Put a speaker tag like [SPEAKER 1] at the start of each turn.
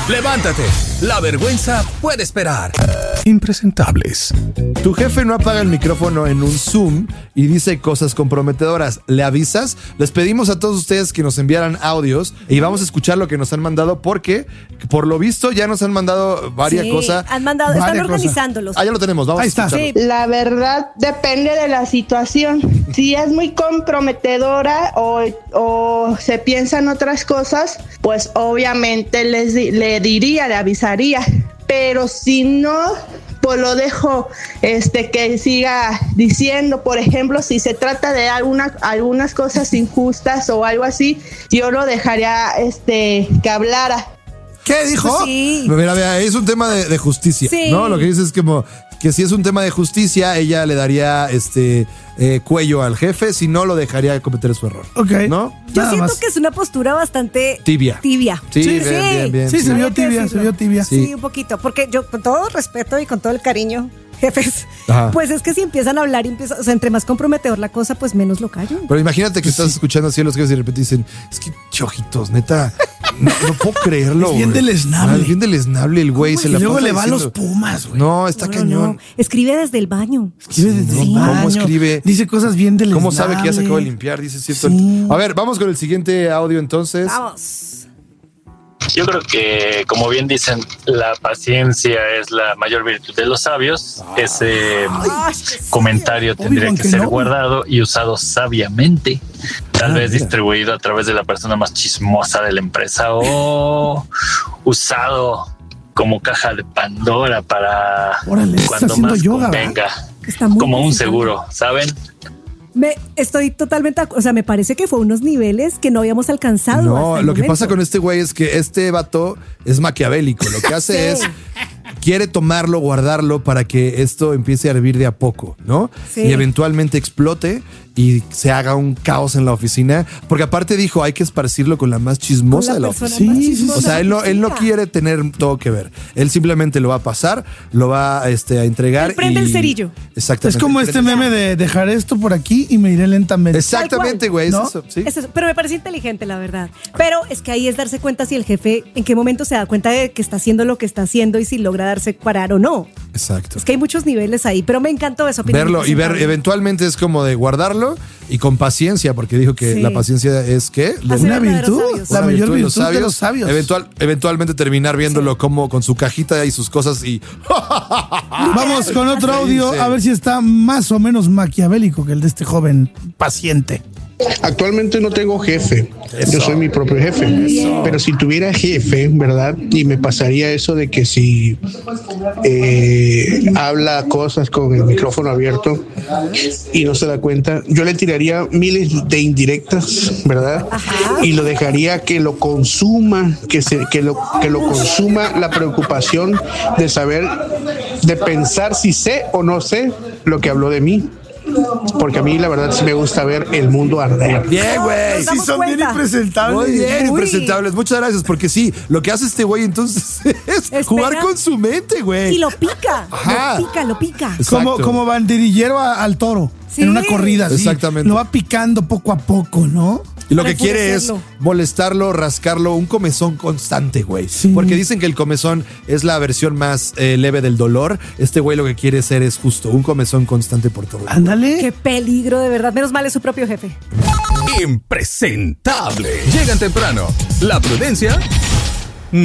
[SPEAKER 1] Levántate, la vergüenza puede esperar.
[SPEAKER 2] Impresentables.
[SPEAKER 3] Tu jefe no apaga el micrófono en un Zoom y dice cosas comprometedoras. ¿Le avisas? Les pedimos a todos ustedes que nos enviaran audios y vamos a escuchar lo que nos han mandado porque, por lo visto, ya nos han mandado varias cosas.
[SPEAKER 4] Han mandado, están organizándolos.
[SPEAKER 3] Ya lo tenemos, vamos
[SPEAKER 2] Ahí está.
[SPEAKER 3] a escucharlo.
[SPEAKER 4] Sí.
[SPEAKER 5] La verdad depende de la situación. Si es muy comprometedora o se piensan otras cosas, pues obviamente le avisaría. Pero si no, pues lo dejo que siga diciendo. Por ejemplo, si se trata de algunas cosas injustas o algo así, yo lo dejaría que hablara.
[SPEAKER 2] ¿Qué dijo?
[SPEAKER 4] Sí.
[SPEAKER 3] Mira, es un tema de justicia,
[SPEAKER 4] Sí.
[SPEAKER 3] ¿no? Lo que dice es como que si es un tema de justicia, ella le daría cuello al jefe, si no lo dejaría cometer su error.
[SPEAKER 2] Ok.
[SPEAKER 3] ¿No?
[SPEAKER 4] Yo
[SPEAKER 2] Nada
[SPEAKER 4] siento
[SPEAKER 2] más.
[SPEAKER 4] que es una postura bastante
[SPEAKER 3] Tibia.
[SPEAKER 4] Sí,
[SPEAKER 3] Bien.
[SPEAKER 2] Sí, se
[SPEAKER 4] Hay
[SPEAKER 2] vio
[SPEAKER 4] que
[SPEAKER 2] tibia,
[SPEAKER 4] decirlo.
[SPEAKER 2] Sí.
[SPEAKER 4] Sí, un poquito. Porque yo, con todo respeto y con todo el cariño, jefes,
[SPEAKER 3] Ajá.
[SPEAKER 4] pues es que si empiezan a hablar y o sea, entre más comprometedor la cosa, pues menos lo callo.
[SPEAKER 3] Pero imagínate que estás escuchando así a los jefes y de repente dicen, es que chojitos, neta, no puedo creerlo.
[SPEAKER 2] Es bien
[SPEAKER 3] güey.
[SPEAKER 2] deleznable.
[SPEAKER 3] Es bien deleznable el güey. Se
[SPEAKER 2] Y
[SPEAKER 3] la
[SPEAKER 2] luego
[SPEAKER 3] pasa
[SPEAKER 2] le va a los
[SPEAKER 3] diciendo,
[SPEAKER 2] Pumas, güey.
[SPEAKER 3] No, está cañón.
[SPEAKER 4] No. Escribe desde el baño.
[SPEAKER 2] Escribe desde el
[SPEAKER 3] ¿no?
[SPEAKER 2] baño.
[SPEAKER 3] ¿Cómo escribe?
[SPEAKER 2] Dice cosas bien deleznables.
[SPEAKER 3] ¿Cómo sabe que ya se acabó de limpiar? Dice cierto.
[SPEAKER 2] Sí.
[SPEAKER 3] A ver, vamos con el siguiente audio entonces.
[SPEAKER 4] Vamos.
[SPEAKER 6] Yo creo que, como bien dicen, la paciencia es la mayor virtud de los sabios. Ese comentario tendría
[SPEAKER 2] Obi-Wan
[SPEAKER 6] que ser
[SPEAKER 2] Kenobi.
[SPEAKER 6] guardado y usado sabiamente. Tal vez
[SPEAKER 3] mira.
[SPEAKER 6] distribuido a través de la persona más chismosa de la empresa o usado como caja de Pandora para
[SPEAKER 2] Órale, está
[SPEAKER 6] cuando
[SPEAKER 2] haciendo
[SPEAKER 6] más
[SPEAKER 2] yoga,
[SPEAKER 6] convenga.
[SPEAKER 4] Está muy
[SPEAKER 6] Como un
[SPEAKER 4] bien.
[SPEAKER 6] seguro, ¿saben?
[SPEAKER 4] Estoy totalmente, o sea, me parece que fue unos niveles que no habíamos alcanzado.
[SPEAKER 3] No,
[SPEAKER 4] hasta el
[SPEAKER 3] lo que
[SPEAKER 4] momento.
[SPEAKER 3] pasa con este güey es que este vato es maquiavélico. Lo que hace
[SPEAKER 4] Sí.
[SPEAKER 3] es quiere tomarlo, guardarlo para que esto empiece a hervir de a poco, ¿no?
[SPEAKER 4] Sí.
[SPEAKER 3] Y eventualmente explote y se haga un caos en la oficina. Porque aparte dijo, hay que esparcirlo con la más chismosa
[SPEAKER 4] Con
[SPEAKER 3] de la
[SPEAKER 4] persona
[SPEAKER 3] oficina.
[SPEAKER 4] más
[SPEAKER 2] Sí, sí,
[SPEAKER 4] chismosa
[SPEAKER 3] O sea,
[SPEAKER 4] de
[SPEAKER 3] él
[SPEAKER 4] la
[SPEAKER 3] no
[SPEAKER 4] oficina.
[SPEAKER 3] quiere tener todo que ver. Él simplemente lo va a pasar, lo va a entregar.
[SPEAKER 4] Él prende
[SPEAKER 3] y-
[SPEAKER 4] el cerillo.
[SPEAKER 3] Exactamente.
[SPEAKER 2] Es como este meme de dejar esto por aquí y me iré lentamente.
[SPEAKER 3] Exactamente, güey. Es
[SPEAKER 2] ¿No?
[SPEAKER 3] eso, sí.
[SPEAKER 4] Es eso, pero me parece inteligente, la verdad. Pero es que ahí es darse cuenta si el jefe en qué momento se da cuenta de que está haciendo lo que está haciendo y si logra darse parar o no.
[SPEAKER 3] Exacto.
[SPEAKER 4] Es que hay muchos niveles ahí, pero me encantó eso.
[SPEAKER 3] Verlo y ver, eventualmente es como de guardarlo y con paciencia, porque dijo que
[SPEAKER 4] Sí.
[SPEAKER 3] la paciencia es ¿qué?
[SPEAKER 4] Hace
[SPEAKER 2] Una
[SPEAKER 4] verdaderos
[SPEAKER 2] virtud.
[SPEAKER 4] sabios.
[SPEAKER 2] La
[SPEAKER 3] Una
[SPEAKER 2] mayor
[SPEAKER 3] de
[SPEAKER 2] virtud de los sabios.
[SPEAKER 3] Eventualmente terminar viéndolo como con su cajita y sus cosas y
[SPEAKER 2] Vamos con otro audio
[SPEAKER 3] Sí.
[SPEAKER 2] a ver si está más o menos maquiavélico que el de este joven paciente.
[SPEAKER 7] Actualmente no tengo jefe, yo soy mi propio jefe, pero si tuviera jefe, ¿verdad? Y me pasaría eso de que si habla cosas con el micrófono abierto y no se da cuenta, yo le tiraría miles de indirectas, ¿verdad? Y lo dejaría que lo consuma, que lo consuma la preocupación de saber, de pensar si sé o no sé lo que habló de mí. Porque a mí la verdad sí me gusta ver el mundo arder.
[SPEAKER 3] bien, güey.
[SPEAKER 4] Nos damos
[SPEAKER 2] son bien
[SPEAKER 4] cuenta.
[SPEAKER 2] impresentables.
[SPEAKER 3] Muy bien,
[SPEAKER 4] Uy.
[SPEAKER 3] impresentables. Muchas gracias, porque sí, lo que hace este güey entonces es
[SPEAKER 4] Espera.
[SPEAKER 3] jugar con su mente, güey.
[SPEAKER 4] Y lo pica.
[SPEAKER 3] Ajá.
[SPEAKER 4] Lo pica.
[SPEAKER 3] Exacto.
[SPEAKER 2] Como banderillero al toro
[SPEAKER 4] Sí.
[SPEAKER 2] en una corrida. Así.
[SPEAKER 3] Exactamente.
[SPEAKER 2] Lo va picando poco a poco, ¿no?
[SPEAKER 3] Y lo que quiere es
[SPEAKER 4] Enfurecerlo.
[SPEAKER 3] molestarlo, rascarlo, un comezón constante, güey.
[SPEAKER 2] Sí.
[SPEAKER 3] Porque dicen que el comezón es la versión más leve del dolor. Este güey lo que quiere ser es justo un comezón constante por todo.
[SPEAKER 2] Ándale.
[SPEAKER 4] Qué peligro, de verdad. Menos mal es su propio jefe.
[SPEAKER 1] Impresentable. Llegan temprano. La prudencia